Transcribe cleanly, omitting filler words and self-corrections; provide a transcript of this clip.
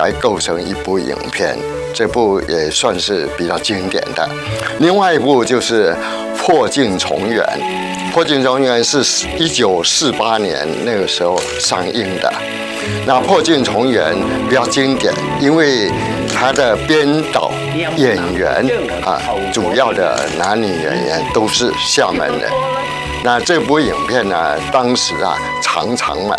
来构成一部影片，这部也算是比较经典的。另外一部就是《破镜重圆》，《破镜重圆》是1948年那个时候上映的。那《破镜重圆》比较经典，因为它的编导、演员主要的男女演员都是厦门人。那这部影片呢，当时常常